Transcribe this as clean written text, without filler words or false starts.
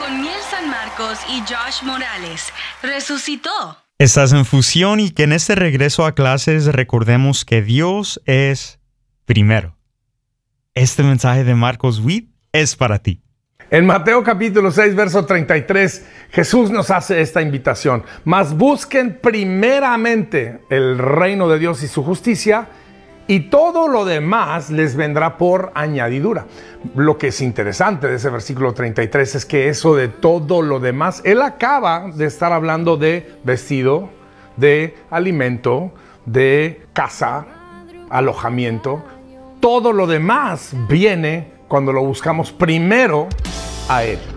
con Miel San Marcos y Josh Morales. Resucitó. Estás en Fusión y que en este regreso a clases recordemos que Dios es primero. Este mensaje de Marcos Witt es para ti. En Mateo capítulo 6, verso 33, Jesús nos hace esta invitación. Mas busquen primeramente el reino de Dios y su justicia, y todo lo demás les vendrá por añadidura. Lo que es interesante de ese versículo 33 es que eso de todo lo demás, él acaba de estar hablando de vestido, de alimento, de casa, alojamiento. Todo lo demás viene cuando lo buscamos primero a Él.